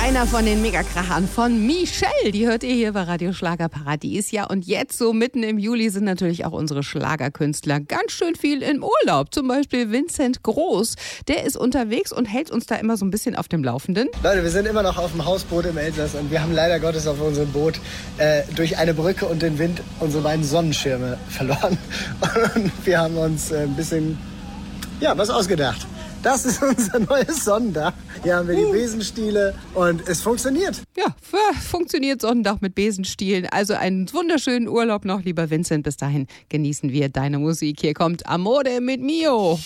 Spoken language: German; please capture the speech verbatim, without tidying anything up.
Einer von den Megakrachern von Michelle, die hört ihr hier bei Radio Schlagerparadies. Ja, und jetzt so mitten im Juli sind natürlich auch unsere Schlagerkünstler ganz schön viel im Urlaub. Zum Beispiel Vincent Groß, der ist unterwegs und hält uns da immer so ein bisschen auf dem Laufenden. Leute, wir sind immer noch auf dem Hausboot im Elsass und wir haben leider Gottes auf unserem Boot äh, durch eine Brücke und den Wind unsere beiden Sonnenschirme verloren. Und wir haben uns äh, ein bisschen, ja, was ausgedacht. Das ist unser neues Sonnendach. Hier haben wir die Besenstiele und es funktioniert. Ja, funktioniert Sonnendach mit Besenstielen. Also einen wunderschönen Urlaub noch, lieber Vincent. Bis dahin genießen wir deine Musik. Hier kommt Amore mit Mio.